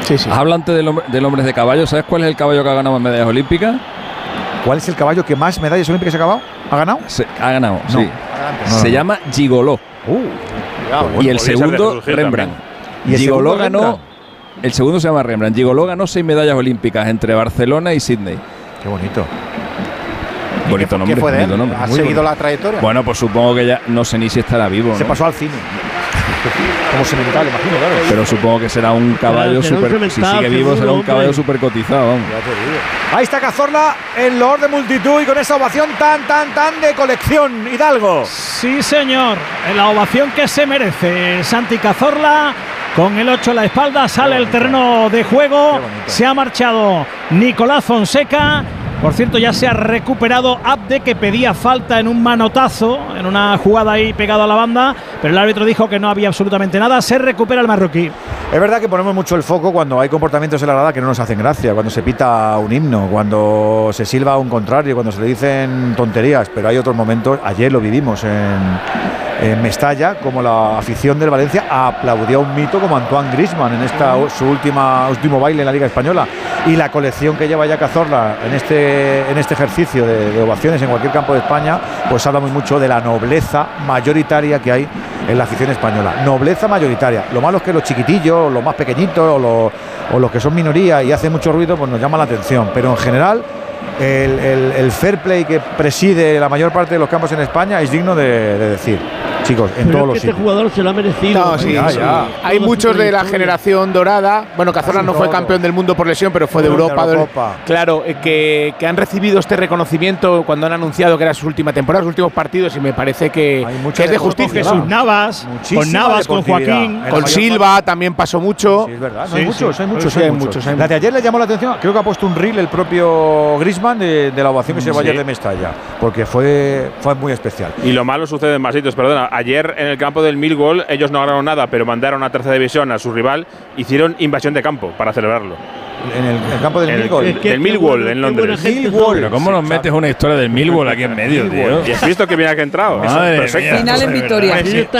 Sí, sí. Habla antes del hombre de caballo. ¿Sabes cuál es el caballo que ha ganado más medallas olímpicas? ¿Cuál es el caballo que más medallas olímpicas ha ganado? Ha ganado, no. sí. Se llama Gigoló. Bueno, y el segundo, Rembrandt. ¿Y el Gigoló segundo, ganó. Rembrandt? El segundo se llama Rembrandt. Gigoló ganó 6 medallas olímpicas entre Barcelona y Sydney. Qué bonito. Bonito nombre. ¿Qué fue de él? Nombre. ¿Ha seguido la trayectoria? Bueno, pues supongo que ya no sé ni si estará vivo. Se pasó al cine. Como semental, imagino, claro. Pero supongo que será un caballo súper. Si sigue vivo, será un caballo súper cotizado. Ahí está Cazorla en loor de multitud y con esa ovación tan de colección. Hidalgo. Sí, señor. La ovación que se merece Santi Cazorla. Con el 8 a la espalda sale el terreno de juego. Se ha marchado Nicolás Fonseca. Por cierto, ya se ha recuperado Abde, que pedía falta en un manotazo, en una jugada ahí pegado a la banda, pero el árbitro dijo que no había absolutamente nada. Se recupera el marroquí. Es verdad que ponemos mucho el foco cuando hay comportamientos en la grada que no nos hacen gracia, cuando se pita un himno, cuando se silba un contrario, cuando se le dicen tonterías, pero hay otros momentos. Ayer lo vivimos en Mestalla, como la afición del Valencia aplaudió a un mito como Antoine Griezmann en esta su último baile en la Liga Española, y la colección que lleva ya Cazorla en este ejercicio de ovaciones en cualquier campo de España, pues habla muy mucho de la nobleza mayoritaria que hay en la afición española. Nobleza mayoritaria. Lo malo es que los chiquitillos, los más pequeñitos o los que son minoría y hacen mucho ruido, pues nos llama la atención, pero en general el fair play que preside la mayor parte de los campos en España es digno de decir. Chicos, en todos los sitios. Este jugador se lo ha merecido. No, sí. Hay muchos de la generación dorada. Bueno, Cazorla no fue campeón del mundo por lesión, pero fue de Europa. Claro, que han recibido este reconocimiento cuando han anunciado que era su última temporada, sus últimos partidos, y me parece que es de justicia. Jesús Navas, con Navas, con Joaquín, con Silva también pasó mucho. Sí, es verdad. No, hay muchos. La de ayer le llamó la atención. Creo que ha puesto un reel el propio Griezmann de la ovación que se llevó ayer de Mestalla, porque fue muy especial. Y lo malo sucede en más sitios, perdona. Ayer en el campo del Millwall ellos no ganaron nada, pero mandaron a tercera división a su rival, hicieron invasión de campo para celebrarlo. En el campo del Millwall. Del Millwall, en Londres. Pero ¿cómo nos metes una historia del Millwall aquí en medio, tío? ¿Y has visto que bien ha entrado? Perfecto. Final en victoria.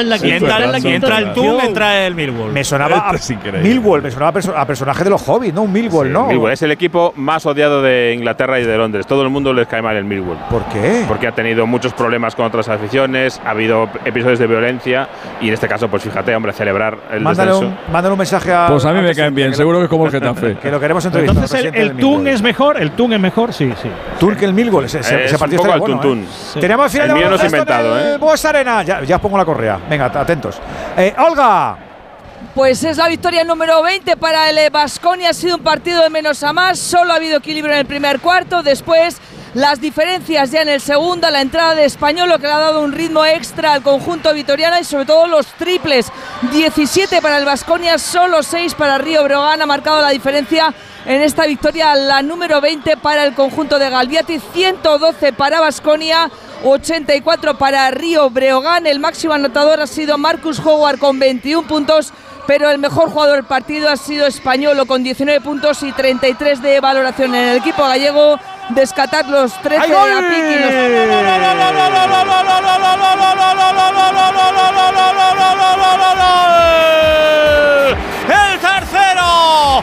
Entra el Tun, entra el Millwall. Me sonaba Millwall, me sonaba a personaje de los Hobbits, ¿no? Un Millwall, ¿no? Millwall es el equipo más odiado de Inglaterra y de Londres. Todo el mundo les cae mal el Millwall. ¿Por qué? Porque ha tenido muchos problemas con otras aficiones, ha habido episodios de violencia y en este caso, pues fíjate, hombre, celebrar el descenso. Mándale un mensaje a… Pues a mí me caen bien, seguro que es como el Getafe. Que lo queremos entrevistar. Entonces el Tun es mejor, sí. Tun que el Millwall, ese partido un poco está bueno. Sí. Tenemos final el mío no es de inventado, en el Bues Arena. Ya os pongo la correa. Venga, atentos. Olga. Pues es la victoria número 20 para el Baskonia. Ha sido un partido de menos a más. Solo ha habido equilibrio en el primer cuarto. Después las diferencias ya en el segundo. La entrada de Españolo, que le ha dado un ritmo extra al conjunto vitoriano, y sobre todo los triples. 17 para el Baskonia, solo 6 para Río Breogán. Ha marcado la diferencia en esta victoria, la número 20 para el conjunto de Galbiati. 112 para Baskonia, 84 para Río Breogán. El máximo anotador ha sido Marcus Howard con 21 puntos, pero el mejor jugador del partido ha sido Españolo con 19 puntos y 33 de valoración. En el equipo gallego, descatar los 13 de Apic y ¡el tercero!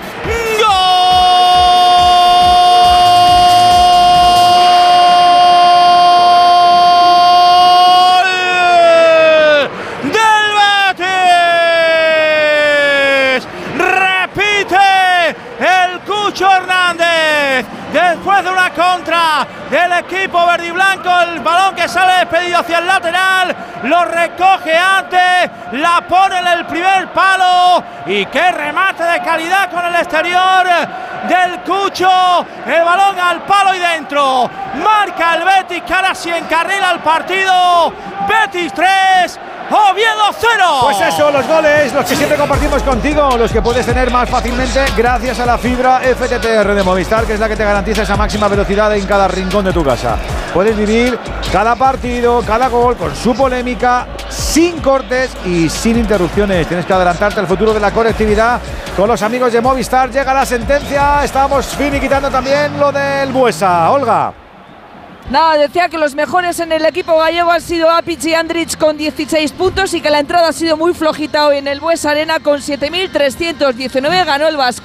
Hernández, después de una contra del equipo verde y blanco, el balón que sale despedido hacia el lateral, lo recoge antes, la pone en el primer palo, y qué remate de calidad con el exterior del Cucho, el balón al palo y dentro, marca el Betis, que ahora sí encarrila el partido. Betis 3, Oviedo 0. Pues eso, los goles, los que siempre compartimos contigo, los que puedes tener más fácilmente gracias a la fibra FTTR de Movistar, que es la que te garantiza esa máxima velocidad en cada rincón de tu casa. Puedes vivir cada partido, cada gol con su polémica, sin cortes y sin interrupciones. Tienes que adelantarte al futuro de la conectividad con los amigos de Movistar. Llega la sentencia, estamos finiquitando también lo del Buesa. Olga. Nada, decía que los mejores en el equipo gallego han sido Apic y Andrich con 16 puntos, y que la entrada ha sido muy flojita hoy en el Bues Arena con 7.319. Ganó el Baskonia.